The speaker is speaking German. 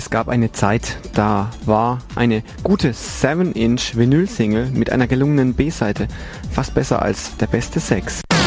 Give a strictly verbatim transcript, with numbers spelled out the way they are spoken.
Es gab eine Zeit, da war eine gute seven Inch Vinyl-Single mit einer gelungenen B-Seite fast besser als der beste Sex.